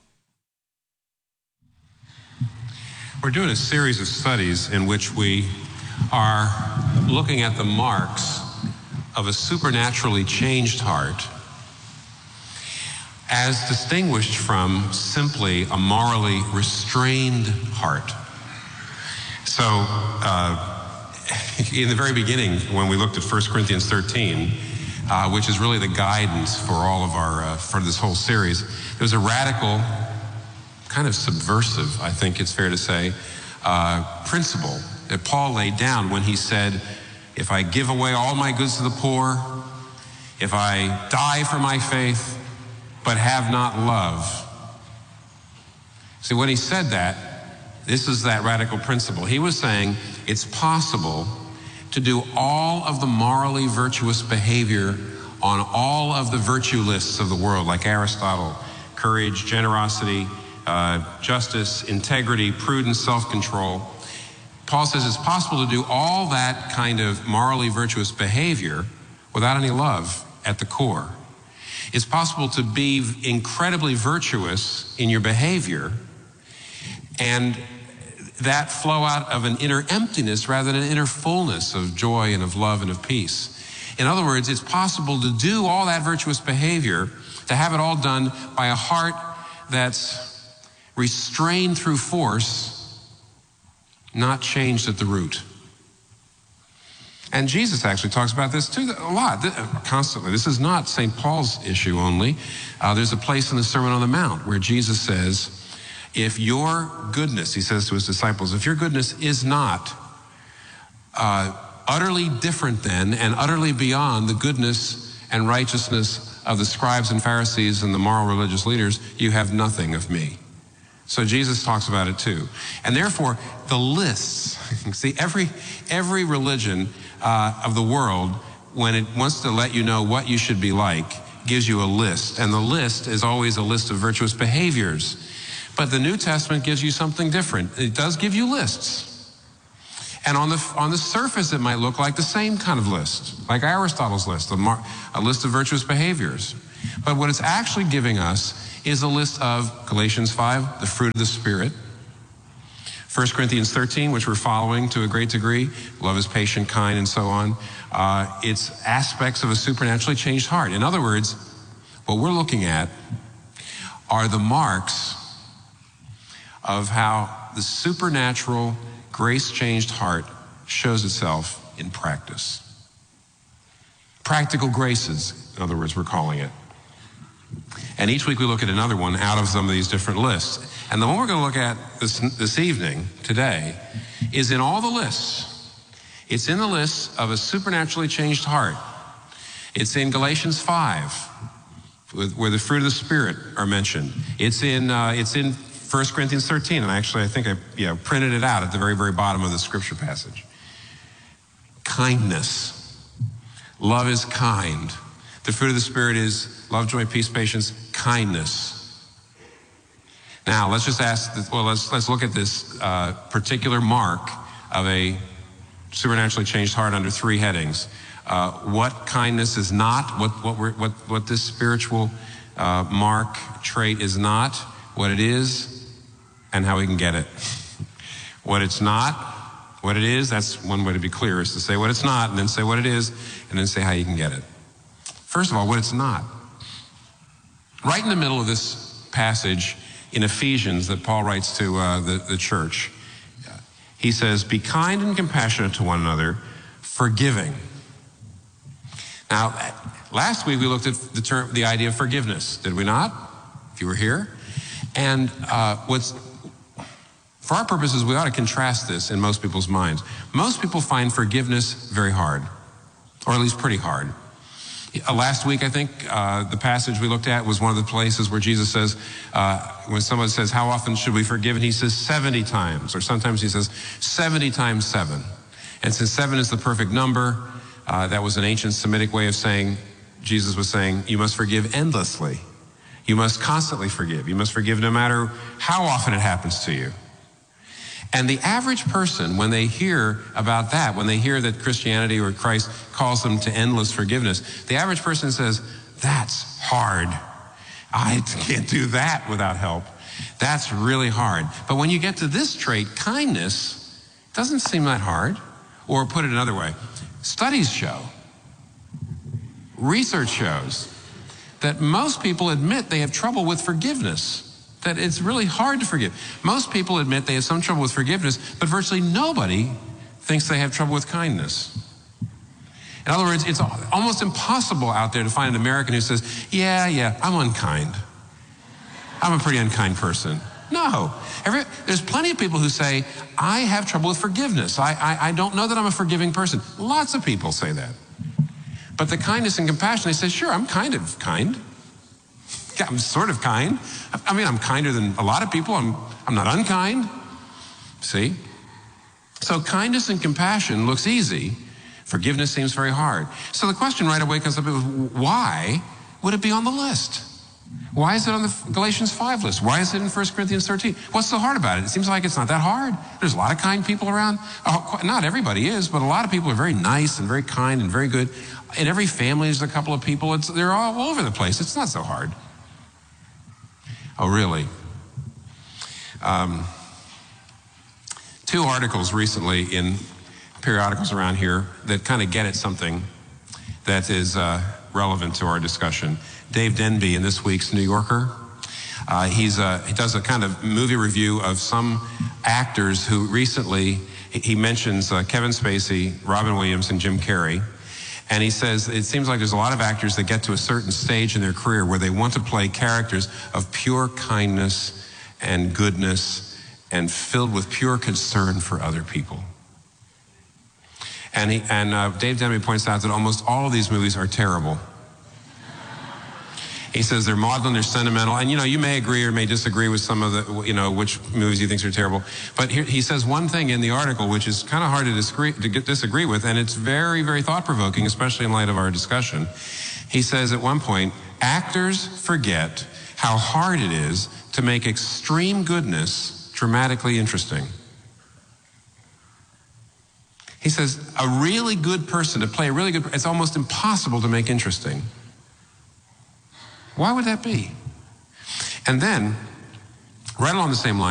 We're doing a series of studies in which we are looking at the marks of a supernaturally changed heart, as distinguished from simply a morally restrained heart. So, uh, in the very beginning, when we looked at First Corinthians thirteen, uh, which is really the guidance for all of our, uh, for this whole series, there was a radical, kind of subversive, I think it's fair to say, uh, principle that Paul laid down when he said, if I give away all my goods to the poor, if I die for my faith, but have not love. See, when he said that, this is that radical principle. He was saying it's possible to do all of the morally virtuous behavior on all of the virtue lists of the world, like Aristotle: courage, generosity, uh, justice, integrity, prudence, self-control. Paul says it's possible to do all that kind of morally virtuous behavior without any love at the core. It's possible to be incredibly virtuous in your behavior and that flow out of an inner emptiness rather than an inner fullness of joy and of love and of peace. In other words, it's possible to do all that virtuous behavior To have it all done by a heart that's restrained through force, not changed at the root. And Jesus actually talks about this too a lot, constantly. This is not Saint Paul's issue only. Uh, there's a place in the Sermon on the Mount where Jesus says, if your goodness, he says to his disciples, if your goodness is not uh, utterly different than and utterly beyond the goodness and righteousness of the scribes and Pharisees and the moral religious leaders, you have nothing of me. So Jesus talks about it too. And therefore, the lists, see, every, every religion uh, of the world, when it wants to let you know what you should be like, gives you a list. And the list is always a list of virtuous behaviors. But the New Testament gives you something different. It does give you lists. And on the, on the surface, it might look like the same kind of list, like Aristotle's list, a, mar, a list of virtuous behaviors. But what it's actually giving us is a list of Galatians five, the fruit of the Spirit, First Corinthians thirteen, which we're following to a great degree, love is patient, kind, and so on. Uh, it's aspects of a supernaturally changed heart. In other words, what we're looking at are the marks of how the supernatural, grace-changed heart shows itself in practice. Practical graces, in other words, we're calling it. And each week we look at another one out of some of these different lists. And the one we're going to look at this, this evening, today, is in all the lists. It's in the list of a supernaturally changed heart. It's in Galatians five, where the fruit of the Spirit are mentioned. It's in, uh, it's in First Corinthians thirteen, and actually I think I yeah, printed it out at the very, very bottom of the scripture passage. Kindness. Love is kind. The fruit of the Spirit is love, joy, peace, patience, kindness. Now, let's just ask, well, let's, let's look at this uh, particular mark of a supernaturally changed heart under three headings. Uh, what kindness is not, what, what, we're, what, what this spiritual uh, mark, trait is not, what it is, and how we can get it. What it's not, what it is, that's one way to be clear, is to say what it's not, and then say what it is, and then say how you can get it. First of all, what it's not. Right in the middle of this passage in Ephesians that Paul writes to uh, the, the church, he says, be kind and compassionate to one another, forgiving. Now, last week we looked at the term, the idea of forgiveness, did we not? If you were here. And uh, what's, for our purposes, we ought to contrast this in most people's minds. Most people find forgiveness very hard, or at least pretty hard. Uh, last week, I think, uh, the passage we looked at was one of the places where Jesus says, uh, when someone says, how often should we forgive? And he says seventy times, or sometimes he says seventy times seven. And since seven is the perfect number, uh, that was an ancient Semitic way of saying, Jesus was saying, you must forgive endlessly. You must constantly forgive. You must forgive no matter how often it happens to you. And the average person, when they hear about that, when they hear that Christianity or Christ calls them to endless forgiveness, the average person says, that's hard. I can't do that without help. That's really hard. But when you get to this trait, kindness, it doesn't seem that hard. Or put it another way, studies show, research shows that most people admit they have trouble with forgiveness. That it's really hard to forgive. Most people admit they have some trouble with forgiveness, but virtually nobody thinks they have trouble with kindness. In other words, it's almost impossible out there to find an American who says, yeah, yeah, I'm unkind. I'm a pretty unkind person. No. Every, there's plenty of people who say, I have trouble with forgiveness. I, I, I don't know that I'm a forgiving person. Lots of people say that. But the kindness and compassion, they say, sure, I'm kind of kind. Yeah, I'm sort of kind. I mean, I'm kinder than a lot of people. I'm, I'm not unkind. See? So kindness and compassion looks easy. Forgiveness seems very hard. So the question right away comes up, why would it be on the list? Why is it on the Galatians five list? Why is it in First Corinthians thirteen? What's so hard about it? It seems like it's not that hard. There's a lot of kind people around. Oh, not everybody is, but a lot of people are very nice and very kind and very good. In every family, there's a couple of people. It's, they're all over the place. It's not so hard. Oh, really? Um, two articles recently in periodicals around here that kind of get at something that is uh, relevant to our discussion. Dave Denby in this week's New Yorker. Uh, he's a, he does a kind of movie review of some actors who recently, he mentions uh, Kevin Spacey, Robin Williams, and Jim Carrey. And he says it seems like there's a lot of actors that get to a certain stage in their career where they want to play characters of pure kindness and goodness and filled with pure concern for other people. And, he, and uh, Dave Denby points out that almost all of these movies are terrible. He says they're maudlin, they're sentimental, and you know, you may agree or may disagree with some of the, you know, which movies you think are terrible. But here, he says one thing in the article which is kind of hard to disagree, to get, disagree with, and it's very, very thought-provoking, especially in light of our discussion. He says at one point, actors forget how hard it is to make extreme goodness dramatically interesting. He says a really good person, to play a really good, it's almost impossible to make interesting. Why would that be? And then, right along the same line,